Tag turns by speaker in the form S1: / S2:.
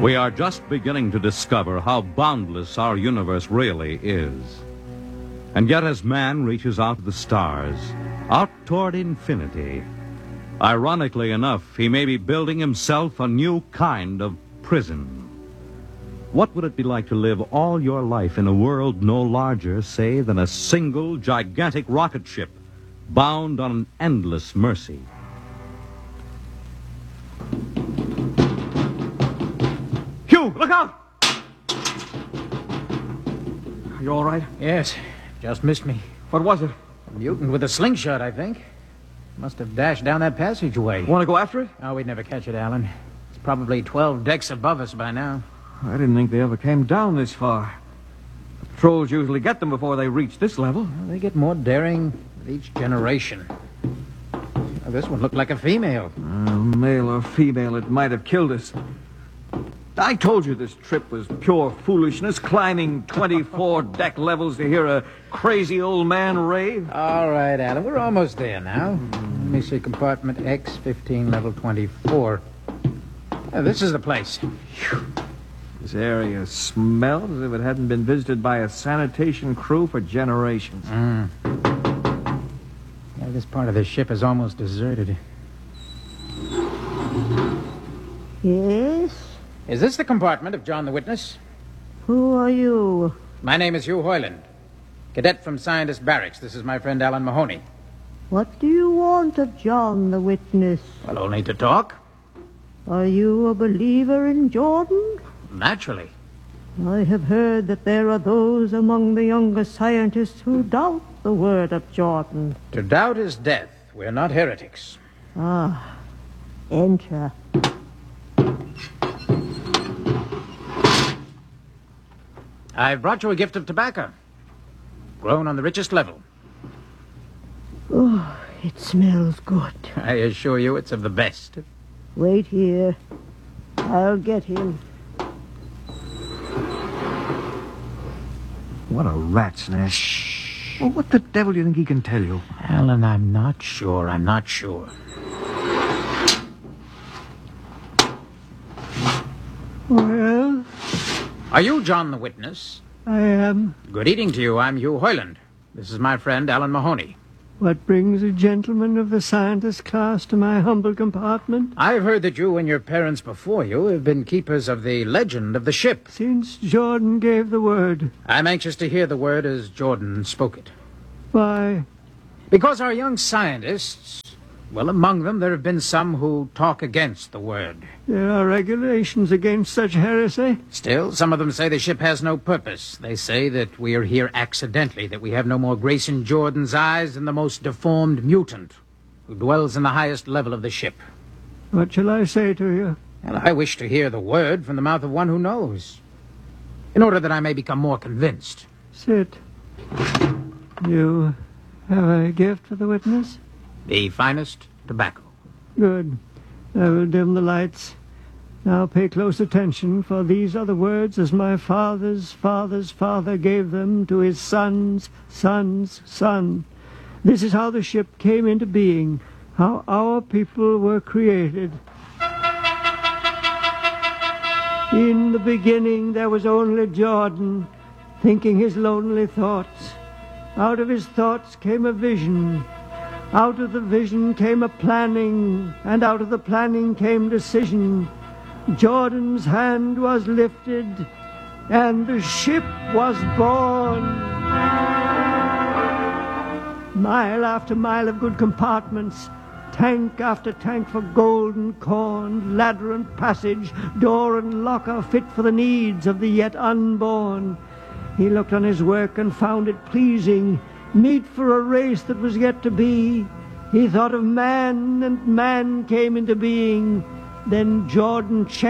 S1: We are just beginning to discover how boundless our universe really is. And yet as man reaches out to the stars, out toward infinity, ironically enough, he may be building himself a new kind of prison. What would it be like to live all your life in a world no larger, say, than a single gigantic rocket ship bound on an endless mercy? Hugh, look out!
S2: Are you all right?
S3: Yes, just missed me.
S2: What was it?
S3: A mutant with a slingshot, I think. Must have dashed down that passageway.
S2: Want to go after it?
S3: Oh, we'd never catch it, Alan. It's probably 12 decks above us by now.
S2: I didn't think they ever came down this far. The patrols usually get them before they reach this level.
S3: Well, they get more daring with each generation. Oh, this one looked like a female.
S2: Male or female, it might have killed us. I told you this trip was pure foolishness, climbing 24 deck levels to hear a crazy old man rave.
S3: All right, Alan, we're almost there now. Let me see, compartment X15, level 24. This is the place.
S2: This area smells as if it hadn't been visited by a sanitation crew for generations.
S3: Yeah, this part of the ship is almost deserted.
S4: Yes?
S3: Is this the compartment of John the Witness?
S4: Who are you?
S3: My name is Hugh Hoyland, cadet from Scientist Barracks. This is my friend Alan Mahoney.
S4: What do you want of John the Witness?
S3: Well, only to talk.
S4: Are you a believer in Jordan?
S3: Naturally.
S4: I have heard that there are those among the younger scientists who doubt the word of Jordan.
S3: To doubt is death. We're not heretics.
S4: Ah, enter.
S3: I've brought you a gift of tobacco, grown on the richest level.
S4: Oh, it smells good.
S3: I assure you it's of the best.
S4: Wait here. I'll get him.
S2: What a rat's nest. Shh. Well, what the devil do you think he can tell you?
S3: Alan, I'm not sure.
S4: Well,
S3: Are you John the Witness?
S4: I am.
S3: Good evening to you. I'm Hugh Hoyland. This is my friend Alan Mahoney.
S4: What brings a gentleman of the scientist class to my humble compartment?
S3: I've heard that you and your parents before you have been keepers of the legend of the ship.
S4: Since Jordan gave the word.
S3: I'm anxious to hear the word as Jordan spoke it.
S4: Why?
S3: Because our young scientists, well, among them there have been some who talk against the word.
S4: There are regulations against such heresy.
S3: Still, some of them say the ship has no purpose. They say that we are here accidentally, that we have no more grace in Jordan's eyes than the most deformed mutant who dwells in the highest level of the ship.
S4: What shall I say to you?
S3: And I wish to hear the word from the mouth of one who knows, in order that I may become more convinced.
S4: Sit. You have a gift for the witness?
S3: The finest tobacco.
S4: Good. I will dim the lights. Now pay close attention, for these are the words as my father's father's father gave them to his son's son's son. This is how the ship came into being, how our people were created. In the beginning there was only Jordan, thinking his lonely thoughts. Out of his thoughts came a vision. Out of the vision came a planning, and out of the planning came decision. Jordan's hand was lifted, and the ship was born. Mile after mile of good compartments, tank after tank for gold and corn, ladder and passage, door and locker fit for the needs of the yet unborn. He looked on his work and found it pleasing, meet for a race that was yet to be. He thought of man, and man came into being. Then Jordan changed.